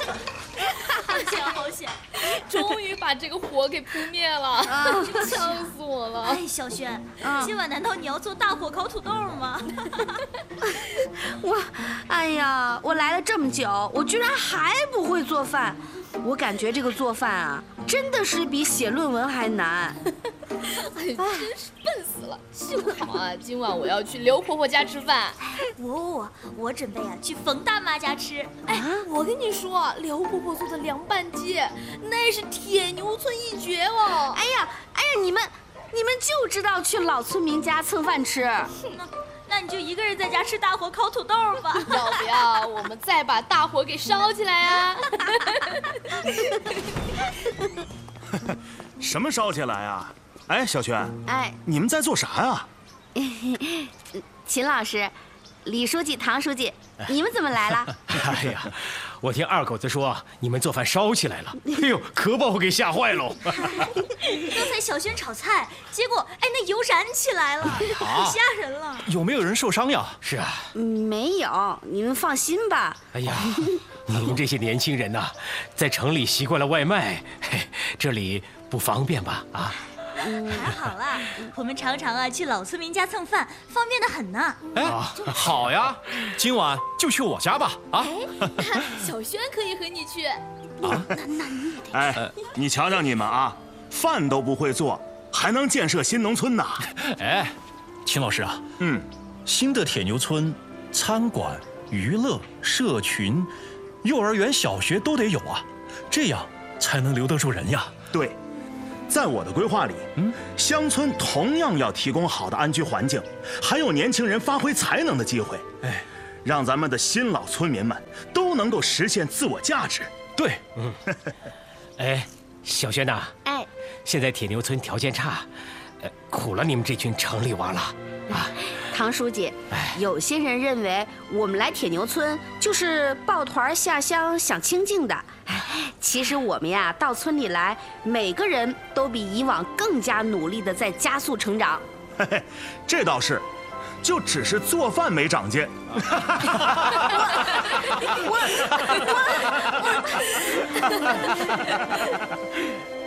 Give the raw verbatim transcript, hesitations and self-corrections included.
好险好险， 终于把这个火给扑灭了，啊，呛死我了！ 哎，小轩，啊、今晚难道你要做大火烤土豆吗？ 我，哎呀，我来了这么久，我居然还不会做饭。我感觉这个做饭啊，真的是比写论文还难。 哎，真是笨死了！幸好啊，今晚我要去刘婆婆家吃饭。 我我准备啊去冯大妈家吃。 哎，我跟你说，刘婆婆做的凉拌鸡，那是铁牛村一绝哦。 哎呀，哎呀，你们你们就知道去老村民家蹭饭吃。 那那你就一个人在家吃大火烤土豆吧。 要不要我们再把大火给烧起来啊？ 什么烧起来啊？哎，小轩， 哎， 你们在做啥呀？ 秦老师、李书记、唐书记，你们怎么来了？ 哎呀，我听二狗子说你们做饭烧起来了，哎呦，可把我给吓坏喽！ 刚才小轩炒菜，结果哎那油燃起来了，可吓人了。 有没有人受伤呀？ 是啊， 没有，你们放心吧。 哎呀，你们这些年轻人呐、啊，在城里习惯了外卖，嘿，这里不方便吧？啊？ 还好啦，我们常常啊去老村民家蹭饭，方便的很呢。 哎，好呀，今晚就去我家吧。啊， 小轩可以和你去。 啊，那那你也得。哎，你瞧瞧你们啊，饭都不会做，还能建设新农村呢。 哎，秦老师啊， 嗯， 新的铁牛村，餐馆、娱乐、社群、幼儿园、小学都得有啊，这样才能留得住人呀。 对。在我的规划里，嗯，乡村同样要提供好的安居环境，还有年轻人发挥才能的机会，哎，让咱们的新老村民们都能够实现自我价值。 对， 嗯，哎，小轩呐， 哎， 现在铁牛村条件差，呃，苦了你们这群城里娃了啊。 唐书记，有些人认为我们来铁牛村就是抱团下乡想清静的，其实我们呀到村里来，每个人都比以往更加努力的在加速成长。 嘿嘿，这倒是，就只是做饭没长进。 我我我。